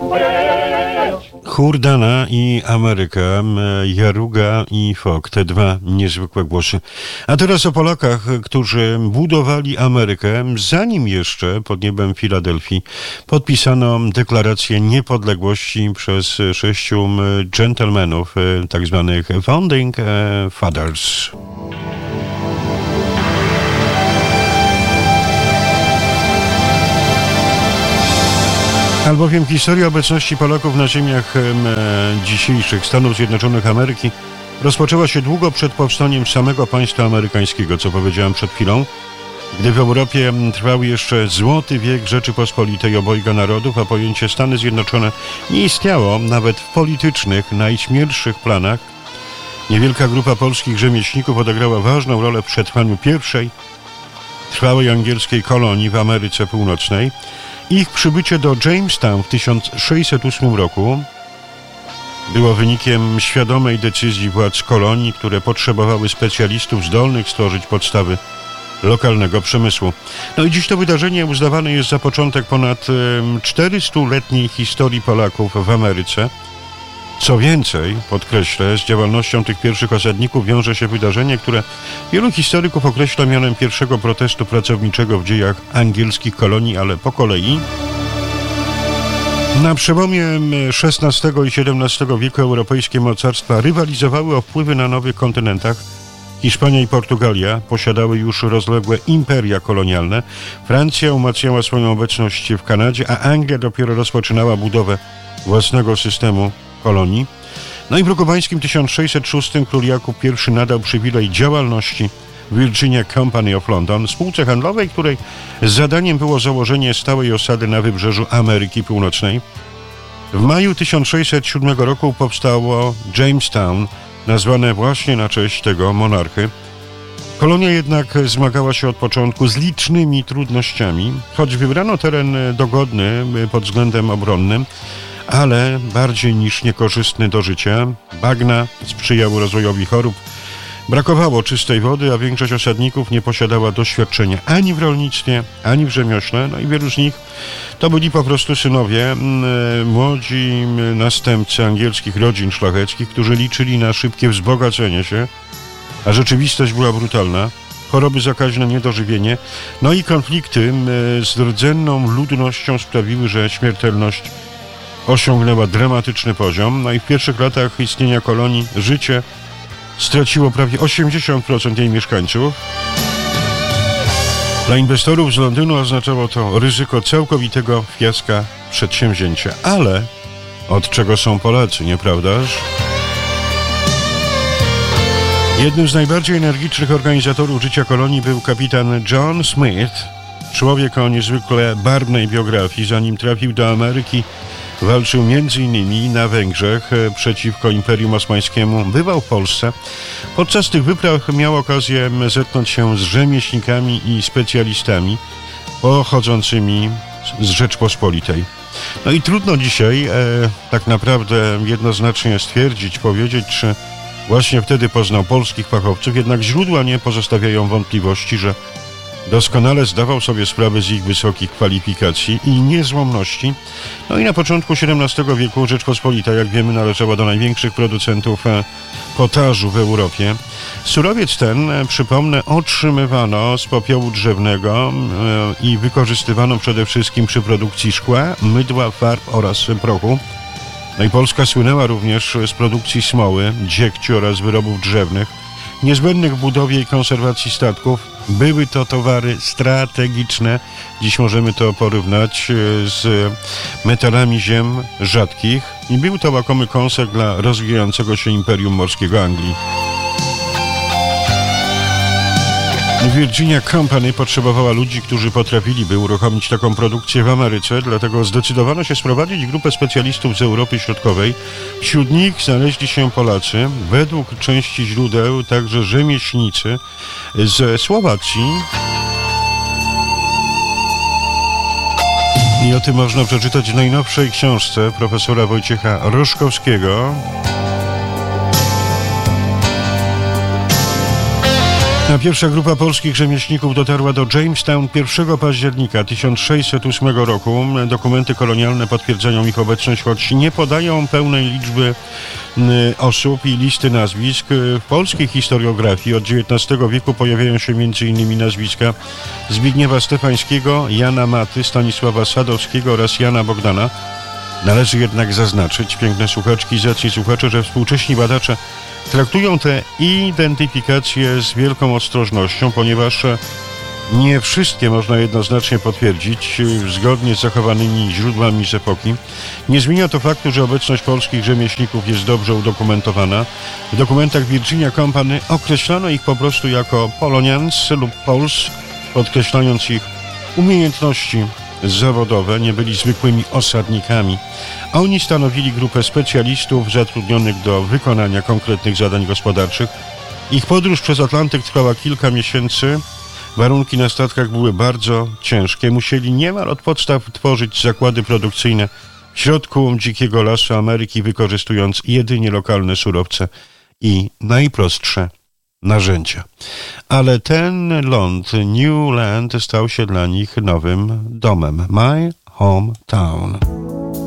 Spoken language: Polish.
Hurdana i Ameryka, Jaruga i Fok, te dwa niezwykłe głosy. A teraz o Polakach, którzy budowali Amerykę, zanim jeszcze pod niebem Filadelfii podpisano deklarację niepodległości przez 6 dżentelmenów, tak zwanych Founding Fathers. Albowiem historia obecności Polaków na ziemiach dzisiejszych Stanów Zjednoczonych Ameryki rozpoczęła się długo przed powstaniem samego państwa amerykańskiego, co powiedziałem przed chwilą, gdy w Europie trwał jeszcze złoty wiek Rzeczypospolitej obojga narodów, a pojęcie Stany Zjednoczone nie istniało nawet w politycznych, najśmielszych planach. Niewielka grupa polskich rzemieślników odegrała ważną rolę w przetrwaniu pierwszej trwałej angielskiej kolonii w Ameryce Północnej. Ich przybycie do Jamestown w 1608 roku było wynikiem świadomej decyzji władz kolonii, które potrzebowały specjalistów zdolnych stworzyć podstawy lokalnego przemysłu. No i dziś to wydarzenie uznawane jest za początek ponad 400-letniej historii Polaków w Ameryce. Co więcej, podkreślę, z działalnością tych pierwszych osadników wiąże się wydarzenie, które wielu historyków określa mianem pierwszego protestu pracowniczego w dziejach angielskich kolonii, ale po kolei. Na przełomie XVI i XVII wieku europejskie mocarstwa rywalizowały o wpływy na nowych kontynentach. Hiszpania i Portugalia posiadały już rozległe imperia kolonialne. Francja umacniała swoją obecność w Kanadzie, a Anglia dopiero rozpoczynała budowę własnego systemu kolonii. No i w roku pańskim 1606 król Jakub I nadał przywilej działalności Virginia Company of London, spółce handlowej, której zadaniem było założenie stałej osady na wybrzeżu Ameryki Północnej. W maju 1607 roku powstało Jamestown, nazwane właśnie na cześć tego monarchy. Kolonia jednak zmagała się od początku z licznymi trudnościami, choć wybrano teren dogodny pod względem obronnym, ale bardziej niż niekorzystny do życia. Bagna sprzyjały rozwojowi chorób. Brakowało czystej wody, a większość osadników nie posiadała doświadczenia ani w rolnictwie, ani w rzemiośle. No i wielu z nich to byli po prostu synowie, młodzi następcy angielskich rodzin szlacheckich, którzy liczyli na szybkie wzbogacenie się, a rzeczywistość była brutalna. Choroby zakaźne, niedożywienie, no i konflikty z rdzenną ludnością sprawiły, że śmiertelność osiągnęła dramatyczny poziom. No i w pierwszych latach istnienia kolonii życie straciło prawie 80% jej mieszkańców. Dla inwestorów z Londynu oznaczało to ryzyko całkowitego fiaska przedsięwzięcia. Ale od czego są Polacy, nieprawdaż? Jednym z najbardziej energicznych organizatorów życia kolonii był kapitan John Smith, człowiek o niezwykle barwnej biografii. Zanim trafił do Ameryki, walczył m.in. na Węgrzech przeciwko Imperium Osmańskiemu. Bywał w Polsce. Podczas tych wypraw miał okazję zetknąć się z rzemieślnikami i specjalistami pochodzącymi z Rzeczpospolitej. No i trudno dzisiaj tak naprawdę jednoznacznie stwierdzić, powiedzieć, czy właśnie wtedy poznał polskich fachowców, jednak źródła nie pozostawiają wątpliwości, że doskonale zdawał sobie sprawę z ich wysokich kwalifikacji i niezłomności. No i na początku XVII wieku Rzeczpospolita, jak wiemy, należała do największych producentów potażu w Europie. Surowiec ten, przypomnę, otrzymywano z popiołu drzewnego i wykorzystywano przede wszystkim przy produkcji szkła, mydła, farb oraz prochu. No i Polska słynęła również z produkcji smoły, dziegciu oraz wyrobów drzewnych, niezbędnych w budowie i konserwacji statków. Były to towary strategiczne. Dziś możemy to porównać z metalami ziem rzadkich. I był to łakomy kąsek dla rozwijającego się imperium morskiego Anglii. Virginia Company potrzebowała ludzi, którzy potrafiliby uruchomić taką produkcję w Ameryce, dlatego zdecydowano się sprowadzić grupę specjalistów z Europy Środkowej. Wśród nich znaleźli się Polacy, według części źródeł także rzemieślnicy ze Słowacji. I o tym można przeczytać w najnowszej książce profesora Wojciecha Roszkowskiego. A pierwsza grupa polskich rzemieślników dotarła do Jamestown 1 października 1608 roku. Dokumenty kolonialne potwierdzają ich obecność, choć nie podają pełnej liczby osób i listy nazwisk. W polskiej historiografii od XIX wieku pojawiają się m.in. nazwiska Zbigniewa Stefańskiego, Jana Maty, Stanisława Sadowskiego oraz Jana Bogdana. Należy jednak zaznaczyć, piękne słuchaczki, słuchacze, że współcześni badacze traktują te identyfikacje z wielką ostrożnością, ponieważ nie wszystkie można jednoznacznie potwierdzić zgodnie z zachowanymi źródłami z epoki. Nie zmienia to faktu, że obecność polskich rzemieślników jest dobrze udokumentowana. W dokumentach Virginia Company określano ich po prostu jako Polonians lub Pols, podkreślając ich umiejętności zawodowe, nie byli zwykłymi osadnikami. Oni stanowili grupę specjalistów zatrudnionych do wykonania konkretnych zadań gospodarczych. Ich podróż przez Atlantyk trwała kilka miesięcy. Warunki na statkach były bardzo ciężkie. Musieli niemal od podstaw tworzyć zakłady produkcyjne w środku dzikiego lasu Ameryki, wykorzystując jedynie lokalne surowce i najprostsze narzędzia. Ale ten ląd, New Land, stał się dla nich nowym domem. My hometown.